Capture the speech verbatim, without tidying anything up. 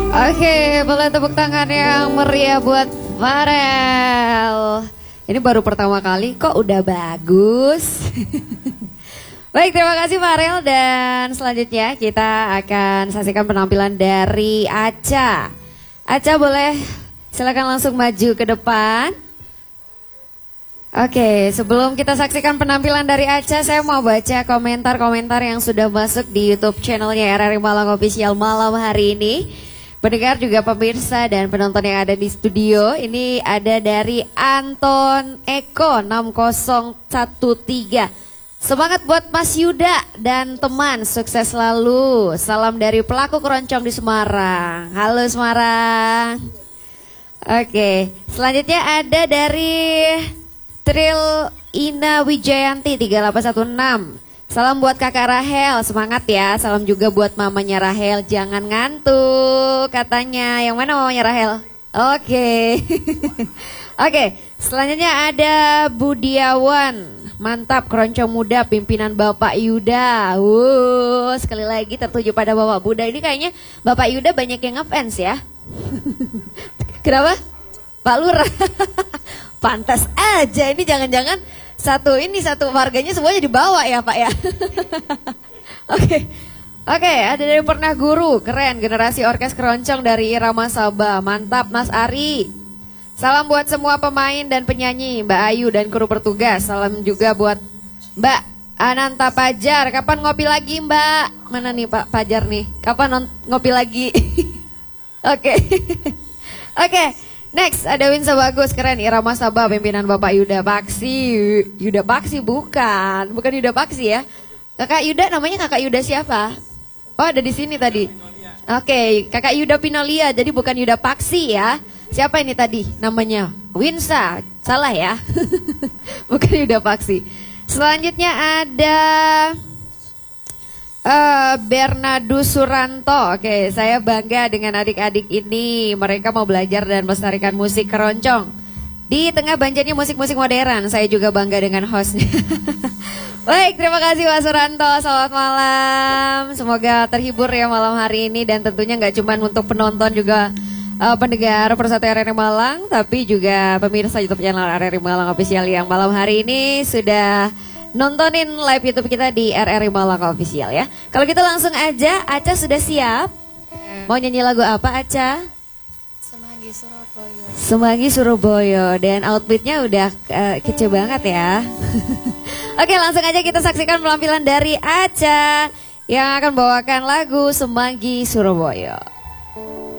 Oke, boleh tepuk tangan yang meriah buat Farel. Ini baru pertama kali kok udah bagus. Baik, terima kasih Farel, dan selanjutnya kita akan saksikan penampilan dari Acha. Acha boleh silakan langsung maju ke depan. Oke, sebelum kita saksikan penampilan dari Acha, saya mau baca komentar-komentar yang sudah masuk di YouTube channelnya R R I Malang Official malam hari ini. Pendengar juga pemirsa dan penonton yang ada di studio. Ini ada dari Anton Eko enam nol satu tiga. Semangat buat Mas Yuda dan teman, sukses selalu. Salam dari pelaku keroncong di Semarang. Halo Semarang. Oke, selanjutnya ada dari Tril Ina Wijayanti tiga delapan satu enam. Salam buat kakak Rahel, semangat ya. Salam juga buat mamanya Rahel, jangan ngantuk katanya. Yang mana mamanya Rahel? Oke. Oke, selanjutnya ada Budiawan. Mantap, keroncong muda pimpinan Bapak Yuda. Wuh, sekali lagi tertuju pada Bapak Buda. Ini kayaknya Bapak Yuda banyak yang ngefans ya. Kenapa? Pak Lurah. Pantas aja, ini jangan-jangan satu ini satu warganya semuanya dibawa ya Pak ya. Oke. Oke, ada dari Pernah Guru, keren, generasi orkes keroncong dari Irama Sabah. Mantap Mas Ari. Salam buat semua pemain dan penyanyi, Mbak Ayu dan kru petugas. Salam juga buat Mbak Ananta Pajar. Kapan ngopi lagi Mbak? Mana nih Pak Pajar nih? Kapan ngopi lagi? Oke. Oke. Next, ada Winsa Bagus, keren, Irama Sabah, pimpinan Bapak Yuda Paksi. Yuda Paksi bukan, bukan Yuda Paksi ya. Kakak Yuda namanya Kakak Yuda siapa? Oh, ada di sini tadi. Oke, okay, Kakak Yuda Pinolia, jadi bukan Yuda Paksi ya. Siapa ini tadi namanya? Winsa, salah ya. Bukan Yuda Paksi. Selanjutnya ada Uh, Bernardo Suranto. Oke, saya bangga dengan adik-adik ini. Mereka mau belajar dan melestarikan musik keroncong di tengah banjirnya musik-musik modern. Saya juga bangga dengan hostnya. Baik, terima kasih Pak Suranto. Selamat malam. Semoga terhibur ya malam hari ini. Dan tentunya nggak cuma untuk penonton, juga uh, pendengar Persatu R R I Malang, tapi juga pemirsa YouTube channel R R I Malang Official yang malam hari ini sudah nontonin live YouTube kita di R R I Malang Official ya. Kalau gitu langsung aja, Acha sudah siap? Mau nyanyi lagu apa Acha? Semanggi Surabaya. Semanggi Surabaya, dan outfitnya udah uh, kece banget ya. Oke, langsung aja kita saksikan penampilan dari Acha yang akan bawakan lagu Semanggi Surabaya.